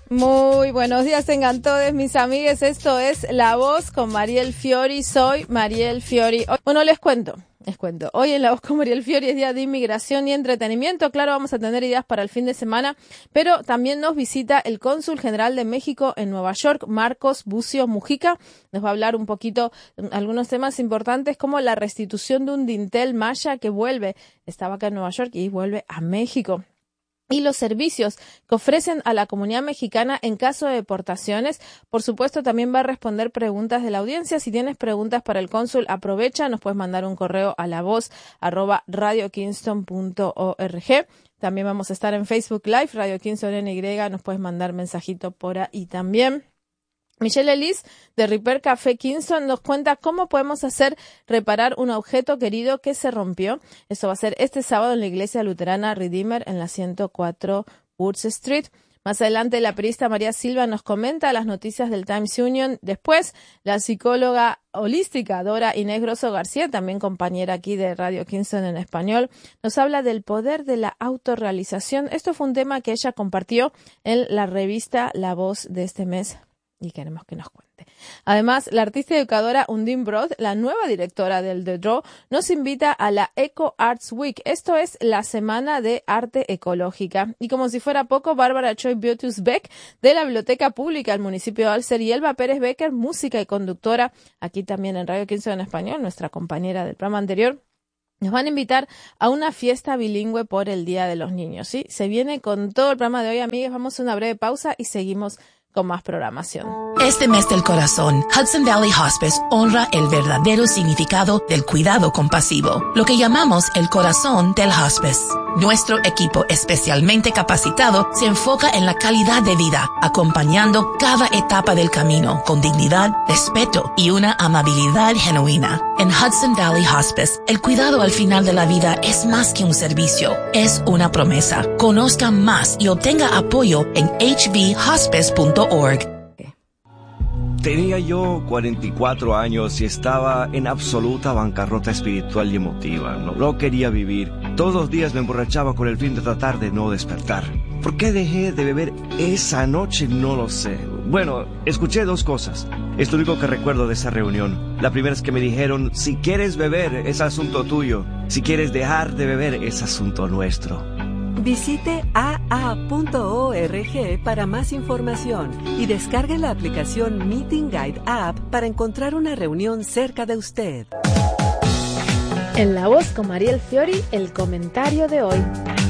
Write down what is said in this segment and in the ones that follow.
Muy buenos días, tengan todos mis amigues. Esto es La Voz con Mariel Fiori. Soy Mariel Fiori. Bueno, les cuento. Hoy en La Voz con Mariel Fiori es día de inmigración y entretenimiento. Claro, vamos a tener ideas para el fin de semana, pero también nos visita el cónsul general de México en Nueva York, Marcos Bucio Mujica. Nos va a hablar un poquito de algunos temas importantes como la restitución de un dintel maya que estaba acá en Nueva York y vuelve a México. Y los servicios que ofrecen a la comunidad mexicana en caso de deportaciones. Por supuesto, también va a responder preguntas de la audiencia. Si tienes preguntas para el cónsul, aprovecha, nos puedes mandar un correo a lavoz@radiokingston.org. También vamos a estar en Facebook Live, Radio Kingston NY, nos puedes mandar mensajito por ahí también. Michelle Ellis de Repair Café Kingston nos cuenta cómo podemos reparar un objeto querido que se rompió. Eso va a ser este sábado en la iglesia luterana Redeemer en la 104 Woods Street. Más adelante la periodista María Silva nos comenta las noticias del Times Union. Después la psicóloga holística Dora Inés Grosso García, también compañera aquí de Radio Kingston en español, nos habla del poder de la autorrealización. Esto fue un tema que ella compartió en la revista La Voz de este mes y queremos que nos cuente. Además, la artista y educadora Undine Broad, la nueva directora del The Draw, nos invita a la Eco Arts Week. Esto es la Semana de Arte Ecológica. Y como si fuera poco, Bárbara Choi Biotus Beck, de la Biblioteca Pública del municipio de Alcer, y Elba Pérez Becker, música y conductora, aquí también en Radio Kingston en español, nuestra compañera del programa anterior, nos van a invitar a una fiesta bilingüe por el Día de los Niños. ¿Sí? Se viene con todo el programa de hoy, amigas. Vamos a una breve pausa y seguimos con más programación. Este mes del corazón, Hudson Valley Hospice honra el verdadero significado del cuidado compasivo, lo que llamamos el corazón del hospice. Nuestro equipo especialmente capacitado se enfoca en la calidad de vida, acompañando cada etapa del camino con dignidad, respeto y una amabilidad genuina. En Hudson Valley Hospice, el cuidado al final de la vida es más que un servicio, es una promesa. Conozca más y obtenga apoyo en hvhospice.org. Tenía yo 44 años y estaba en absoluta bancarrota espiritual y emotiva. No quería vivir. Todos los días me emborrachaba con el fin de tratar de no despertar. ¿Por qué dejé de beber esa noche? No lo sé. Bueno, escuché dos cosas. Es lo único que recuerdo de esa reunión. La primera es que me dijeron, si quieres beber, es asunto tuyo. Si quieres dejar de beber, es asunto nuestro. Visite aa.org para más información y descargue la aplicación Meeting Guide App para encontrar una reunión cerca de usted. En La Voz con Mariel Fiori, el comentario de hoy.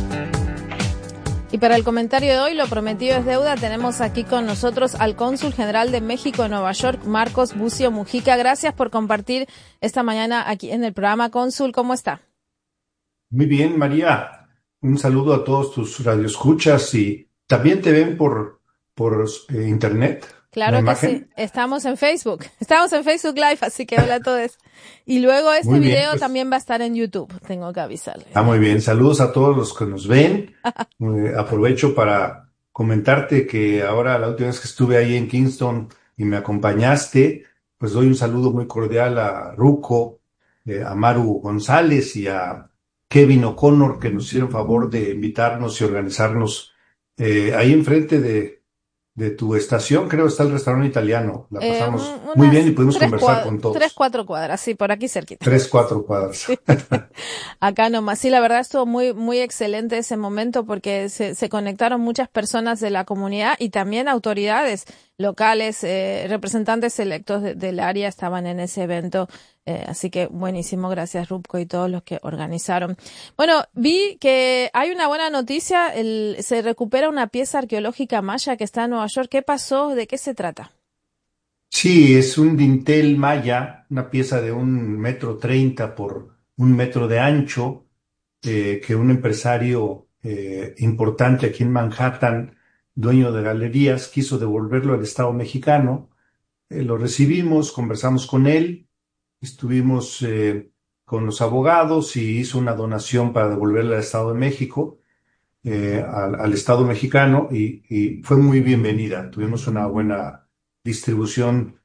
Y para el comentario de hoy, lo prometido es deuda, tenemos aquí con nosotros al cónsul general de México en Nueva York, Marcos Bucio Mujica. Gracias por compartir esta mañana aquí en el programa. Cónsul, ¿cómo está? Muy bien, María. Un saludo a todos tus radioescuchas y también te ven por internet. Claro que sí, estamos en Facebook Live, así que hola a todos. Y luego este video pues, también va a estar en YouTube, tengo que avisarles. Muy bien, saludos a todos los que nos ven. Aprovecho para comentarte que ahora la última vez que estuve ahí en Kingston y me acompañaste, pues doy un saludo muy cordial a Ruco, a Maru González y a Kevin O'Connor, que nos hicieron favor de invitarnos y organizarnos ahí enfrente de tu estación. Creo está el restaurante italiano. La pasamos muy bien y pudimos conversar con todos. 3-4 cuadras, sí, por aquí cerquita. 3-4 cuadras. Sí. Acá nomás. Sí, la verdad estuvo muy, muy excelente ese momento porque se conectaron muchas personas de la comunidad y también autoridades locales, representantes electos del área estaban en ese evento. Así que buenísimo, gracias Rupco y todos los que organizaron. Bueno, vi que hay una buena noticia, se recupera una pieza arqueológica maya que está en Nueva York. ¿Qué pasó? ¿De qué se trata? Sí, es un dintel maya, una pieza de 1,30 m por 1 metro de ancho, que un empresario importante aquí en Manhattan, dueño de galerías, quiso devolverlo al Estado mexicano. Lo recibimos, conversamos con él. Estuvimos con los abogados y hizo una donación para devolverla al Estado de México, al Estado mexicano, y fue muy bienvenida. Tuvimos una buena distribución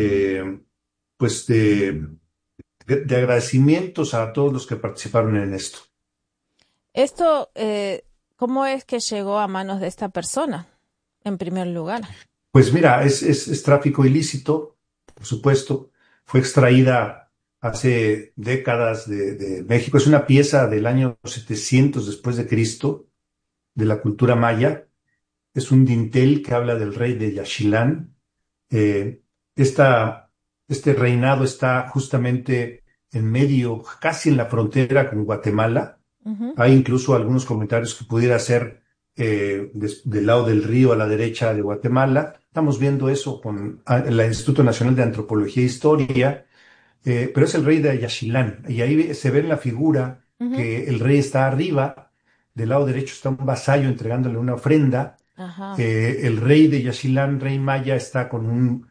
pues de agradecimientos a todos los que participaron en esto. Esto, ¿cómo es que llegó a manos de esta persona? en primer lugar? Pues mira, es tráfico ilícito, por supuesto. Fue extraída hace décadas de México. Es una pieza del año 700 después de Cristo, de la cultura maya. Es un dintel que habla del rey de Yaxchilán. Eh, esta- este reinado está justamente en medio, casi en la frontera con Guatemala. Ujú. Hay incluso algunos comentarios que pudiera ser del lado del río a la derecha de Guatemala. Estamos viendo eso con el Instituto Nacional de Antropología e Historia, pero es el rey de Yaxchilán. Y ahí se ve en la figura Ujú. que el rey está arriba, del lado derecho está un vasallo entregándole una ofrenda. Ajá. El rey de Yaxchilán, rey maya, está con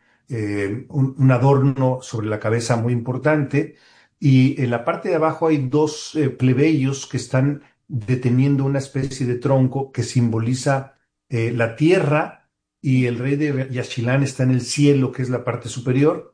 un adorno sobre la cabeza muy importante, y en la parte de abajo hay dos plebeyos que están deteniendo una especie de tronco que simboliza la tierra, y el rey de Yaxchilán está en el cielo, que es la parte superior.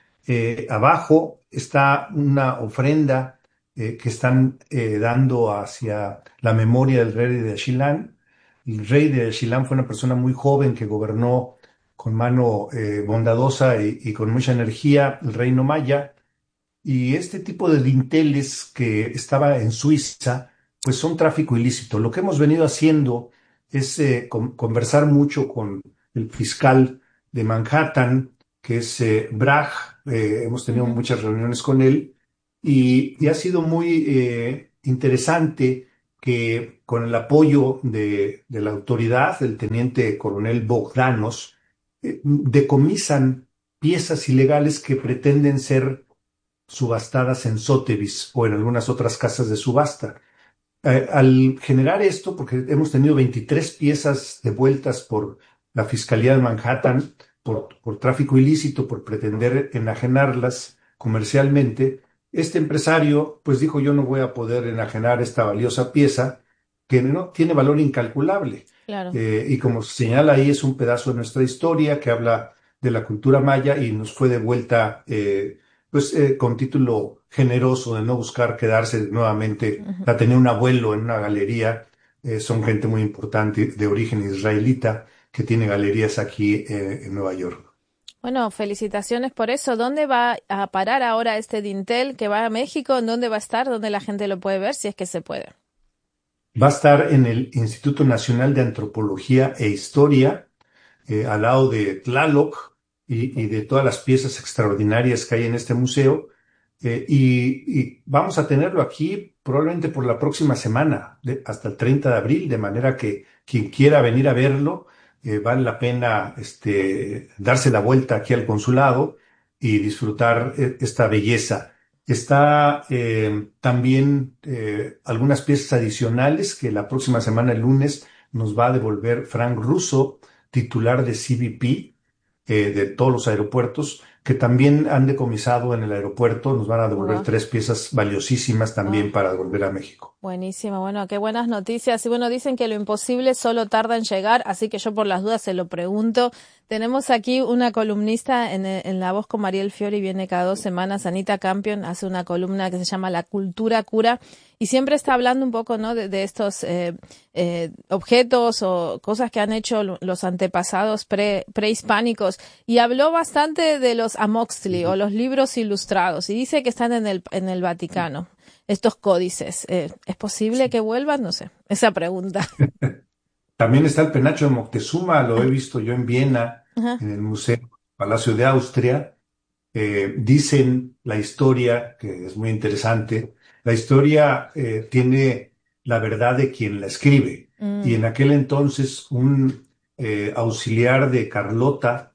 Abajo está una ofrenda que están dando hacia la memoria del rey de Yaxchilán. El rey de Yaxchilán fue una persona muy joven que gobernó con mano bondadosa y con mucha energía el reino maya. Y este tipo de dinteles que estaba en Suiza, pues son tráfico ilícito. Lo que hemos venido haciendo es conversar mucho con el fiscal de Manhattan, que es Bragg. Hemos tenido Ujú. muchas reuniones con él, y ha sido muy interesante que con el apoyo de la autoridad, el teniente coronel Bogdanos, decomisan piezas ilegales que pretenden ser subastadas en Sotheby's o en algunas otras casas de subasta. Al generar esto, porque hemos tenido 23 piezas devueltas por la Fiscalía de Manhattan por tráfico ilícito, por pretender enajenarlas comercialmente, este empresario pues dijo: yo no voy a poder enajenar esta valiosa pieza que no tiene valor incalculable. Claro. Y como se señala ahí, es un pedazo de nuestra historia que habla de la cultura maya, y nos fue devuelta con título generoso de no buscar quedarse nuevamente. Ujú. La tenía un abuelo en una galería. Son gente muy importante de origen israelita que tiene galerías aquí en Nueva York. Bueno, felicitaciones por eso. ¿Dónde va a parar ahora este dintel que va a México? ¿En dónde va a estar? ¿Dónde la gente lo puede ver? Si es que se puede. Va a estar en el Instituto Nacional de Antropología e Historia, al lado de Tlaloc y de todas las piezas extraordinarias que hay en este museo. Y vamos a tenerlo aquí probablemente por la próxima semana, hasta el 30 de abril, de manera que quien quiera venir a verlo, vale la pena darse la vuelta aquí al consulado y disfrutar esta belleza. Está también algunas piezas adicionales que la próxima semana, el lunes, nos va a devolver Frank Russo, titular de CBP, de todos los aeropuertos, que también han decomisado en el aeropuerto. Nos van a devolver Wow. 3 piezas valiosísimas también para devolver a México. Buenísimo, bueno, qué buenas noticias. Y bueno, dicen que lo imposible solo tarda en llegar, así que yo por las dudas se lo pregunto. Tenemos aquí una columnista en La Voz con Mariel Fiori, viene cada 2 semanas. Anita Campion hace una columna que se llama La Cultura Cura y siempre está hablando un poco, ¿no?, de estos objetos o cosas que han hecho los antepasados prehispánicos. Y habló bastante de los Amoxtli o los libros ilustrados y dice que están en el Vaticano. Estos códices. ¿Es posible que vuelvan? No sé, esa pregunta. También está el penacho de Moctezuma, lo he visto yo en Viena, Ajá. en el Museo Palacio de Austria. Dicen la historia, que es muy interesante. La historia tiene la verdad de quien la escribe. Y Mm. en aquel entonces un auxiliar de Carlota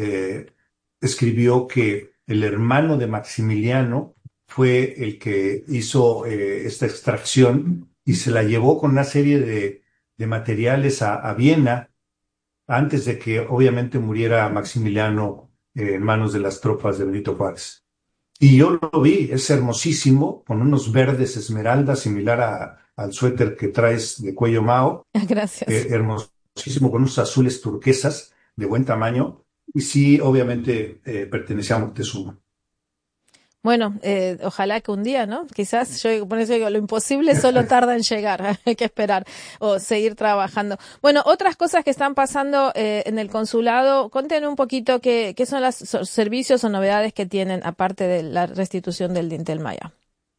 escribió que el hermano de Maximiliano fue el que hizo esta extracción y se la llevó con una serie de materiales a Viena, antes de que obviamente muriera Maximiliano en manos de las tropas de Benito Juárez. Y yo lo vi, es hermosísimo, con unos verdes esmeralda, similar al suéter que traes de cuello Mao, Gracias. hermosísimo, con unos azules turquesas de buen tamaño, y sí, obviamente pertenecía a Moctezuma. Bueno, ojalá que un día, ¿no? Quizás, yo por eso digo, lo imposible solo tarda en llegar, hay que esperar o seguir trabajando. Bueno, otras cosas que están pasando en el consulado, cuéntenos un poquito qué son los servicios o novedades que tienen, aparte de la restitución del dintel maya.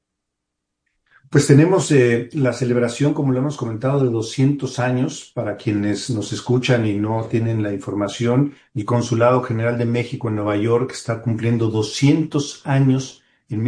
Pues tenemos la celebración, como lo hemos comentado, de 200 años. Para quienes nos escuchan y no tienen la información, el Consulado General de México en Nueva York está cumpliendo 200 años. En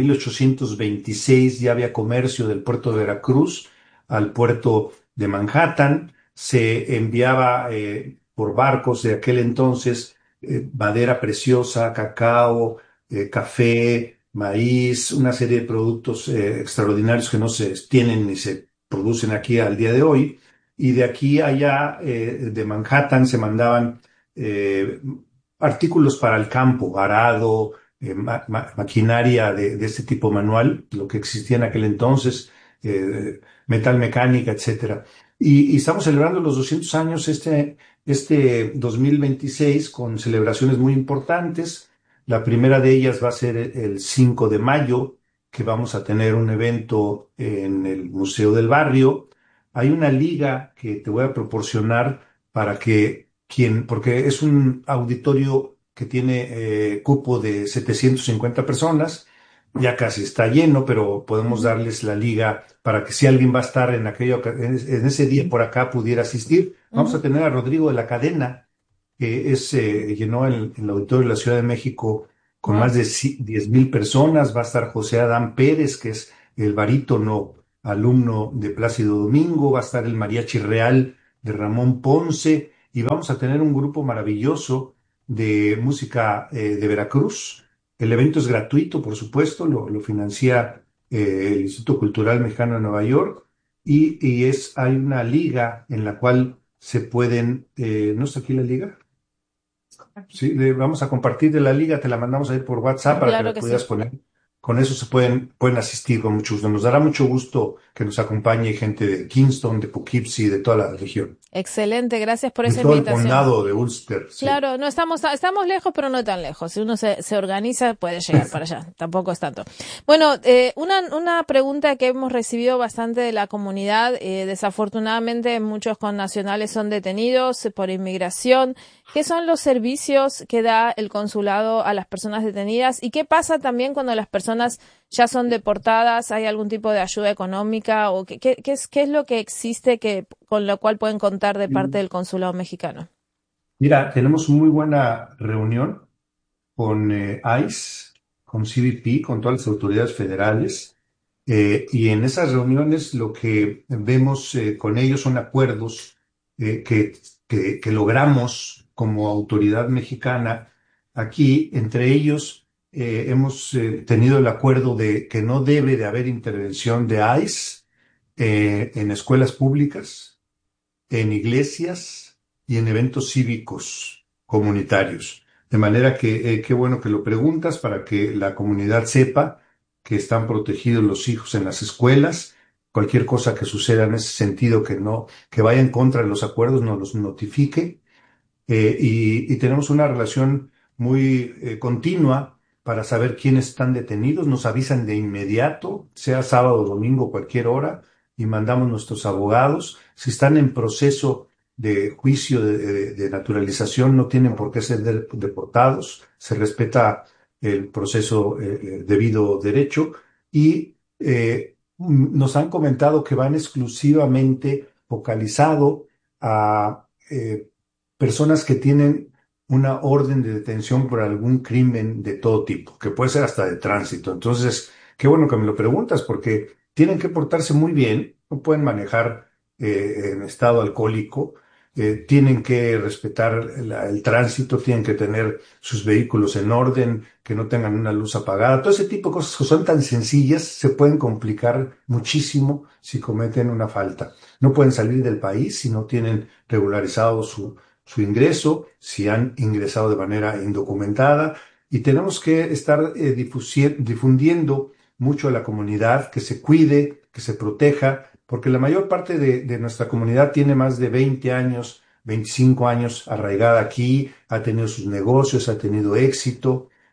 1826 ya había comercio del puerto de Veracruz al puerto de Manhattan. Se enviaba por barcos de aquel entonces madera preciosa, cacao, café, maíz, una serie de productos extraordinarios que no se tienen ni se producen aquí al día de hoy. Y de aquí a allá, de Manhattan, se mandaban eh, artículos para el campo, arado, maquinaria de este tipo manual, lo que existía en aquel entonces, metal mecánica, etcétera. Y estamos celebrando los 200 años este 2026 con celebraciones muy importantes. La primera de ellas va a ser el 5 de mayo, que vamos a tener un evento en el Museo del Barrio. Hay una liga que te voy a proporcionar para que porque es un auditorio que tiene cupo de 750 personas, ya casi está lleno, pero podemos darles la liga para que si alguien va a estar en ese día por acá pudiera asistir. Vamos a tener a Rodrigo de la Cadena, que llenó el auditorio de la Ciudad de México con más de 10,000 personas. Va a estar José Adán Pérez, que es el barítono alumno de Plácido Domingo. Va a estar el Mariachi Real de Ramón Ponce. Y vamos a tener un grupo maravilloso de música de Veracruz. El evento es gratuito, por supuesto, lo financia el Instituto Cultural Mexicano de Nueva York. Hay una liga en la cual se pueden, ¿no está aquí la liga? Sí, vamos a compartir de la liga, te la mandamos a ir por WhatsApp para que Claro la que puedas sí. poner. Con eso se pueden asistir con mucho gusto. Nos dará mucho gusto que nos acompañe gente de Kingston, de Poughkeepsie, de toda la región, Excelente, gracias por de esa todo el invitación. condado de Ulster. Sí. Claro, no estamos lejos, pero no tan lejos. Si uno se organiza, puede llegar para allá. Tampoco es tanto. Bueno, una pregunta que hemos recibido bastante de la comunidad. Desafortunadamente, muchos connacionales son detenidos por inmigración. ¿Qué son los servicios que da el consulado a las personas detenidas? ¿Y qué pasa también cuando las personas ya son deportadas? ¿Hay algún tipo de ayuda económica? ¿O qué es lo que existe con lo cual pueden contar de parte del consulado mexicano? Mira, tenemos muy buena reunión con ICE, con CBP, con todas las autoridades federales. Y en esas reuniones lo que vemos con ellos son acuerdos que logramos como autoridad mexicana aquí. Entre ellos hemos tenido el acuerdo de que no debe de haber intervención de ICE en escuelas públicas, en iglesias y en eventos cívicos comunitarios. De manera que qué bueno que lo preguntas para que la comunidad sepa que están protegidos los hijos en las escuelas. Cualquier cosa que suceda en ese sentido que vaya en contra de los acuerdos, nos los notifique. Y tenemos una relación muy continua para saber quiénes están detenidos. Nos avisan de inmediato, sea sábado, domingo, cualquier hora, y mandamos nuestros abogados. Si están en proceso de juicio de naturalización, no tienen por qué ser deportados. Se respeta el proceso debido derecho. Y nos han comentado que van exclusivamente focalizado a personas que tienen una orden de detención por algún crimen de todo tipo, que puede ser hasta de tránsito. Entonces, qué bueno que me lo preguntas, porque tienen que portarse muy bien, no pueden manejar en estado alcohólico, tienen que respetar el tránsito, tienen que tener sus vehículos en orden, que no tengan una luz apagada. Todo ese tipo de cosas que son tan sencillas se pueden complicar muchísimo si cometen una falta. No pueden salir del país si no tienen regularizado su ingreso, si han ingresado de manera indocumentada, y tenemos que estar difundiendo mucho a la comunidad, que se cuide, que se proteja, porque la mayor parte de nuestra comunidad tiene más de 20 años, 25 años arraigada aquí, ha tenido sus negocios, ha tenido éxito,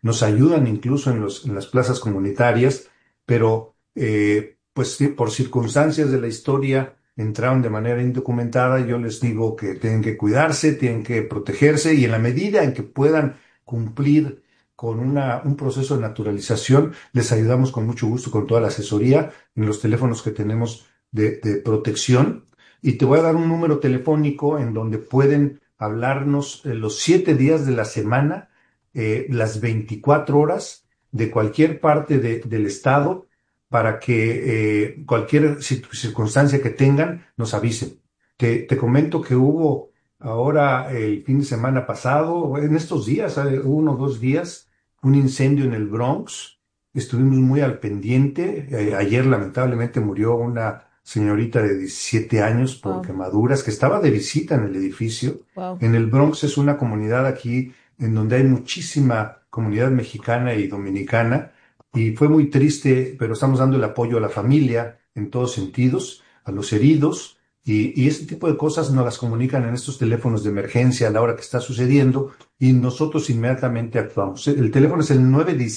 nos ayudan incluso en las plazas comunitarias, pero pues sí, por circunstancias de la historia entraron de manera indocumentada. Yo les digo que tienen que cuidarse, tienen que protegerse y en la medida en que puedan cumplir con un proceso de naturalización, les ayudamos con mucho gusto con toda la asesoría en los teléfonos que tenemos de protección. Y te voy a dar un número telefónico en donde pueden hablarnos los 7 días de la semana, las 24 horas de cualquier parte del estado para que cualquier circunstancia que tengan nos avisen. Te comento que hubo ahora el fin de semana pasado, en estos días, 1 o 2 días, un incendio en el Bronx. Estuvimos muy al pendiente. Ayer lamentablemente murió una señorita de 17 años por Wow, quemaduras que estaba de visita en el edificio. wow. En el Bronx es una comunidad aquí en donde hay muchísima comunidad mexicana y dominicana y fue muy triste, pero estamos dando el apoyo a la familia en todos sentidos, a los heridos y ese tipo de cosas nos las comunican en estos teléfonos de emergencia a la hora que está sucediendo y nosotros inmediatamente actuamos. El teléfono es el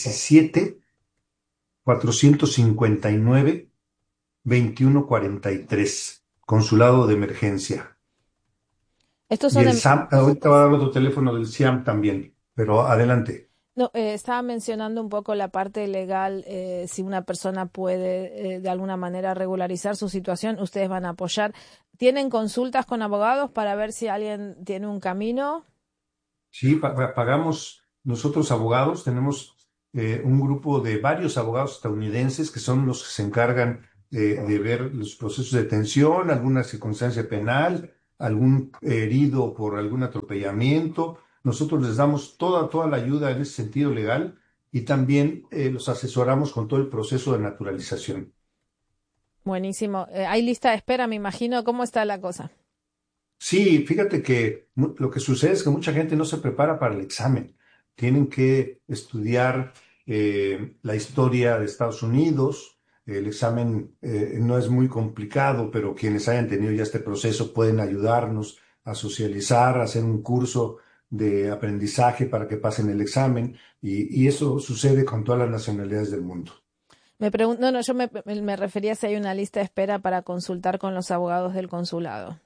917-459-2143, Consulado de Emergencia. Estos Y son el SAM, ahorita va a dar otro teléfono del SIAM también, pero adelante. No, estaba mencionando un poco la parte legal, si una persona puede de alguna manera regularizar su situación, ustedes van a apoyar. ¿Tienen consultas con abogados para ver si alguien tiene un camino? Sí, pagamos nosotros abogados, tenemos un grupo de varios abogados estadounidenses que son los que se encargan de ver los procesos de detención, alguna circunstancia penal, algún herido por algún atropellamiento. Nosotros les damos toda la ayuda en ese sentido legal y también los asesoramos con todo el proceso de naturalización. Buenísimo. Hay lista de espera, me imagino. ¿Cómo está la cosa? Sí, fíjate que lo que sucede es que mucha gente no se prepara para el examen. Tienen que estudiar la historia de Estados Unidos. El examen no es muy complicado, pero quienes hayan tenido ya este proceso pueden ayudarnos a socializar, a hacer un curso de aprendizaje para que pasen el examen. Y eso sucede con todas las nacionalidades del mundo. Me pregunto, no, yo me refería si hay una lista de espera para consultar con los abogados del consulado.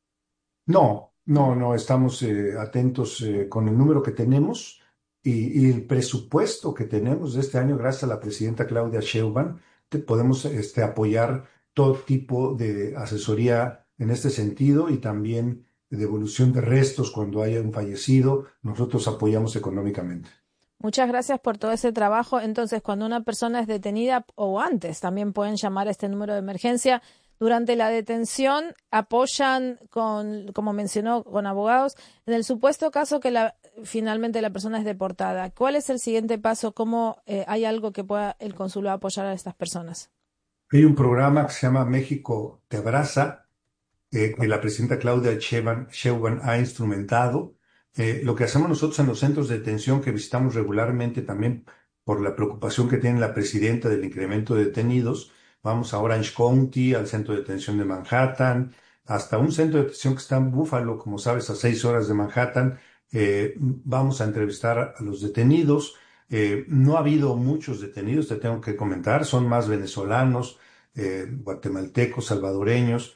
No, estamos atentos con el número que tenemos y el presupuesto que tenemos de este año, gracias a la presidenta Claudia Sheinbaum, podemos apoyar todo tipo de asesoría en este sentido y también de devolución de restos cuando haya un fallecido. Nosotros apoyamos económicamente. Muchas gracias por todo ese trabajo. Entonces, cuando una persona es detenida o antes, también pueden llamar a este número de emergencia. Durante la detención apoyan como mencionó, con abogados. En el supuesto caso que finalmente la persona es deportada, ¿cuál es el siguiente paso? ¿Cómo hay algo que pueda el consulado apoyar a estas personas? Hay un programa que se llama México Te Abraza, que la presidenta Claudia Sheinbaum ha instrumentado. Lo que hacemos nosotros en los centros de detención que visitamos regularmente también por la preocupación que tiene la presidenta del incremento de detenidos, vamos a Orange County, al centro de detención de Manhattan, hasta un centro de detención que está en Buffalo, como sabes, a 6 horas de Manhattan. Vamos a entrevistar a los detenidos. No ha habido muchos detenidos, te tengo que comentar, son más venezolanos, guatemaltecos, salvadoreños,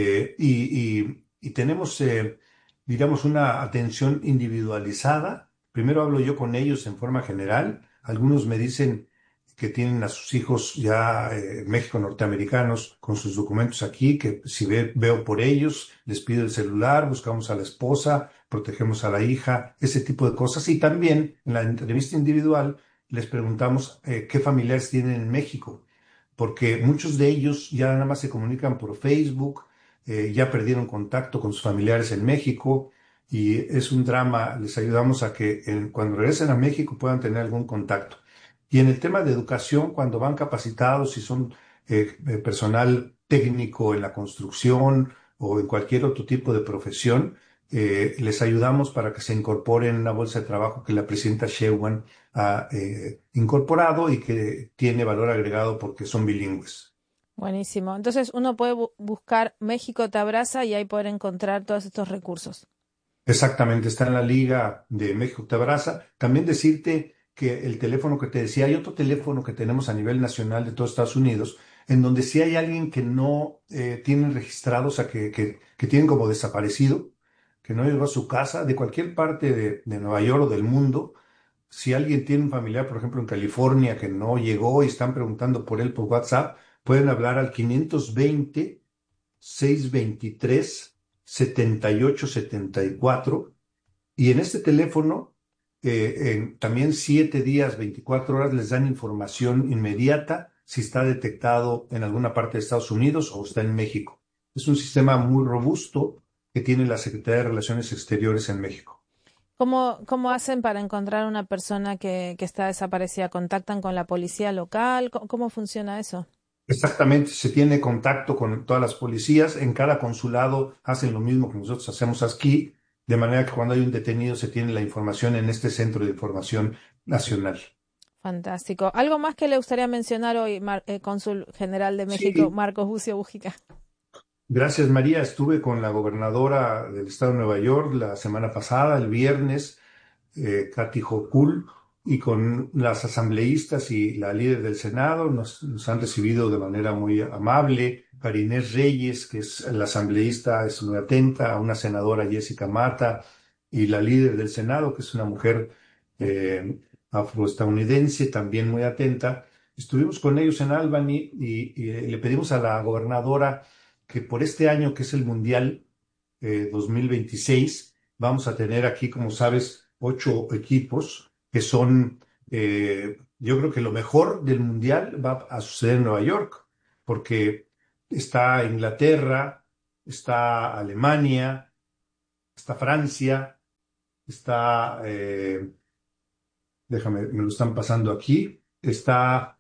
y tenemos, digamos, una atención individualizada. Primero hablo yo con ellos en forma general. Algunos me dicen que tienen a sus hijos ya México norteamericanos con sus documentos aquí, que si veo por ellos, les pido el celular, buscamos a la esposa, protegemos a la hija, ese tipo de cosas. Y también en la entrevista individual les preguntamos qué familiares tienen en México, porque muchos de ellos ya nada más se comunican por Facebook, ya perdieron contacto con sus familiares en México y es un drama. Les ayudamos a que cuando regresen a México puedan tener algún contacto. Y en el tema de educación, cuando van capacitados y son personal técnico en la construcción o en cualquier otro tipo de profesión, les ayudamos para que se incorporen en una bolsa de trabajo que la presidenta Sheinbaum ha incorporado y que tiene valor agregado porque son bilingües. Buenísimo. Entonces uno puede buscar México Te Abraza y ahí poder encontrar todos estos recursos. Exactamente, está en la Liga de México Te Abraza. También decirte que el teléfono que te decía, hay otro teléfono que tenemos a nivel nacional de todos Estados Unidos, en donde si hay alguien que no tienen registrado, o sea, que tienen como desaparecido, que no llegó a su casa, de cualquier parte de Nueva York o del mundo, si alguien tiene un familiar, por ejemplo, en California, que no llegó y están preguntando por él por WhatsApp, pueden hablar al 520-623-7874 y en este teléfono, también 7 días, 24 horas, les dan información inmediata si está detectado en alguna parte de Estados Unidos o está en México. Es un sistema muy robusto que tiene la Secretaría de Relaciones Exteriores en México. ¿Cómo hacen para encontrar una persona que está desaparecida? ¿Contactan con la policía local? ¿Cómo funciona eso? Exactamente, se tiene contacto con todas las policías. En cada consulado hacen lo mismo que nosotros hacemos aquí, de manera que cuando hay un detenido se tiene la información en este centro de información nacional. Fantástico. ¿Algo más que le gustaría mencionar hoy, Cónsul General de México, Sí, Marcos Bucio Bújica? gracias María. Estuve con la gobernadora del estado de Nueva York la semana pasada, el viernes, Kathy Hochul, y con las asambleístas y la líder del Senado nos han recibido de manera muy amable. Karinés Reyes, que es la asambleísta, es muy atenta, una senadora Jessica Mata, y la líder del Senado, que es una mujer eh, afroestadounidense, también muy atenta. Estuvimos con ellos en Albany y le pedimos a la gobernadora que por este año, que es el Mundial 2026, vamos a tener aquí, como sabes, 8 equipos que son, yo creo que lo mejor del Mundial va a suceder en Nueva York, porque está Inglaterra, está Alemania, está Francia, está, déjame, me lo están pasando aquí, está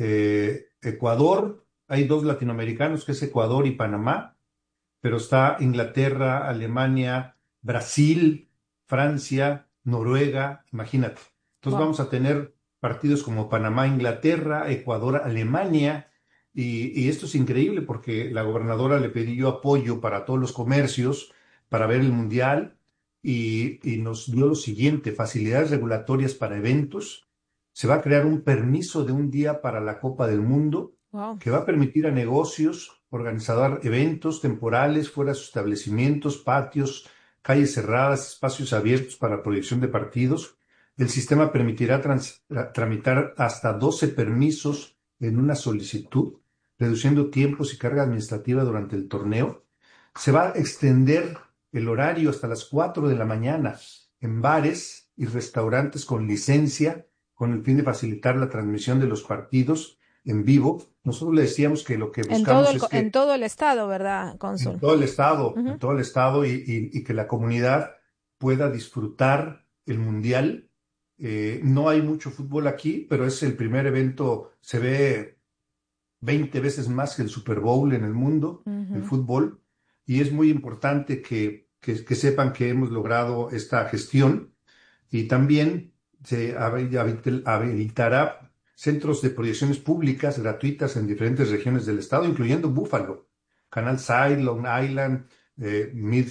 Ecuador, hay 2 latinoamericanos, que es Ecuador y Panamá, pero está Inglaterra, Alemania, Brasil, Francia, Noruega, imagínate. Entonces Wow. vamos a tener partidos como Panamá, Inglaterra, Ecuador, Alemania, y esto es increíble porque la gobernadora le pidió apoyo para todos los comercios para ver el Mundial y nos dio lo siguiente: facilidades regulatorias para eventos. Se va a crear un permiso de un día para la Copa del Mundo Wow. que va a permitir a negocios organizar eventos temporales fuera de sus establecimientos, patios, calles cerradas, espacios abiertos para proyección de partidos. El sistema permitirá tramitar hasta 12 permisos en una solicitud, reduciendo tiempos y carga administrativa durante el torneo. Se va a extender el horario hasta las 4 de la mañana en bares y restaurantes con licencia, con el fin de facilitar la transmisión de los partidos en vivo. Nosotros le decíamos que lo que buscamos es En que todo el estado, ¿verdad, en Cónsul? todo el estado, en Ujú. todo el estado y que la comunidad pueda disfrutar el mundial. No hay mucho fútbol aquí, pero es el primer evento, se ve 20 veces más que el Super Bowl en el mundo, el Ujú. fútbol, y es muy importante que sepan que hemos logrado esta gestión y también se habilitará centros de proyecciones públicas gratuitas en diferentes regiones del estado, incluyendo Buffalo, Canal Side, Long Island, Mid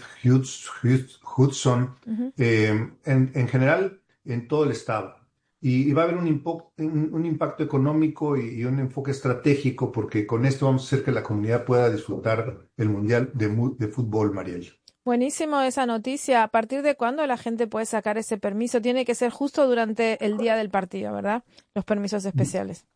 Hudson, Ujú. en general en todo el estado. Y va a haber un impacto económico y un enfoque estratégico, porque con esto vamos a hacer que la comunidad pueda disfrutar el Mundial de Fútbol, Mariel. Buenísimo esa noticia. ¿A partir de cuándo la gente puede sacar ese permiso? Tiene que ser justo durante el día del partido, ¿verdad? Los permisos especiales.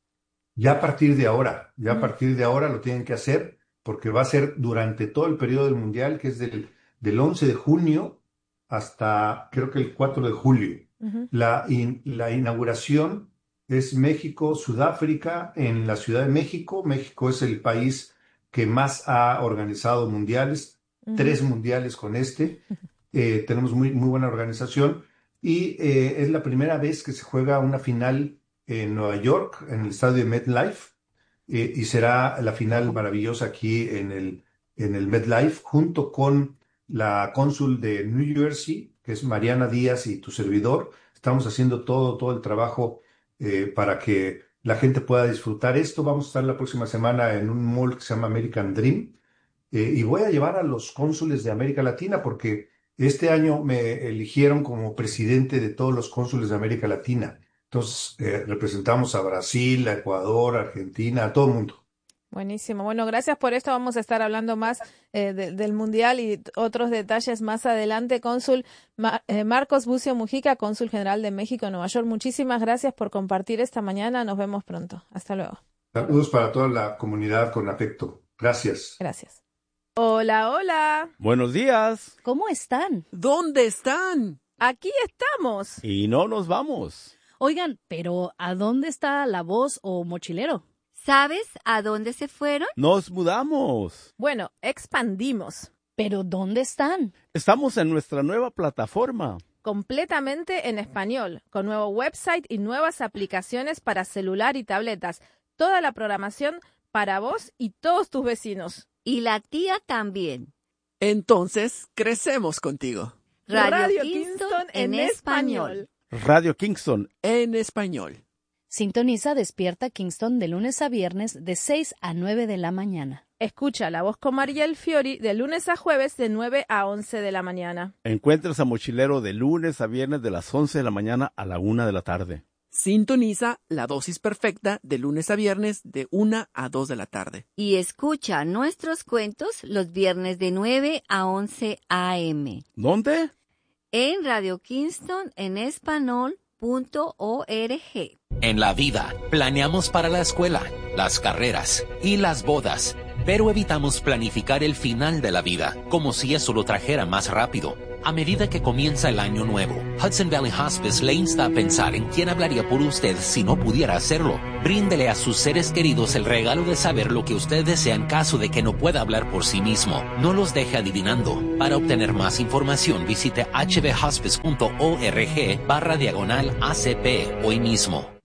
Ya a Mm. partir de ahora lo tienen que hacer, porque va a ser durante todo el periodo del Mundial, que es del 11 de junio hasta creo que el 4 de julio. Ujú. La inauguración es México, Sudáfrica, en la Ciudad de México. México es el país que más ha organizado mundiales, Ujú. 3 mundiales con este. Tenemos muy buena organización y es la primera vez que se juega una final en Nueva York, en el estadio de MetLife, y será la final maravillosa aquí en el MetLife, junto con la cónsul de New Jersey, que es Mariana Díaz, y tu servidor. Estamos haciendo todo el trabajo para que la gente pueda disfrutar esto. Vamos a estar la próxima semana en un mall que se llama American Dream, y voy a llevar a los cónsules de América Latina porque este año me eligieron como presidente de todos los cónsules de América Latina. Entonces, representamos a Brasil, a Ecuador, a Argentina, a todo el mundo. Buenísimo. Bueno, gracias por esto. Vamos a estar hablando más del Mundial y otros detalles más adelante. Cónsul Marcos Bucio Mujica, cónsul general de México en Nueva York. Muchísimas gracias por compartir esta mañana. Nos vemos pronto. Hasta luego. Saludos para toda la comunidad con afecto. Gracias. Gracias. Hola, hola. Buenos días. ¿Cómo están? ¿Dónde están? Aquí estamos. Y no nos vamos. Oigan, pero ¿a dónde está la voz o mochilero? ¿Sabes a dónde se fueron? Nos mudamos. Bueno, expandimos. ¿Pero dónde están? Estamos en nuestra nueva plataforma. Completamente en español, con nuevo website y nuevas aplicaciones para celular y tabletas. Toda la programación para vos y todos tus vecinos. Y la tía también. Entonces, crecemos contigo. Radio Kingston en español. Radio Kingston En español. Sintoniza Despierta Kingston de lunes a viernes de 6 a 9 de la mañana. Escucha La Voz con Mariel Fiori de lunes a jueves de 9 a 11 de la mañana. Encuentras a Mochilero de lunes a viernes de las 11 de la mañana a la 1 de la tarde. Sintoniza La Dosis Perfecta de lunes a viernes de 1 a 2 de la tarde. Y escucha nuestros cuentos los viernes de 9 a 11 a.m. ¿Dónde? En Radio Kingston en español.org. En la vida, planeamos para la escuela, las carreras y las bodas, pero evitamos planificar el final de la vida, como si eso lo trajera más rápido. A medida que comienza el año nuevo, Hudson Valley Hospice le insta a pensar en quién hablaría por usted si no pudiera hacerlo. Bríndele a sus seres queridos el regalo de saber lo que usted desea en caso de que no pueda hablar por sí mismo. No los deje adivinando. Para obtener más información, visite hvhospice.org/ACP hoy mismo.